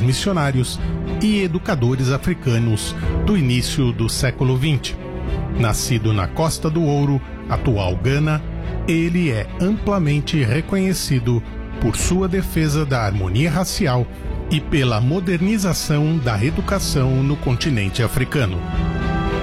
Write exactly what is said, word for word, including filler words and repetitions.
missionários e educadores africanos do início do século vinte. Nascido na Costa do Ouro, atual Gana, ele é amplamente reconhecido por sua defesa da harmonia racial e pela modernização da educação no continente africano.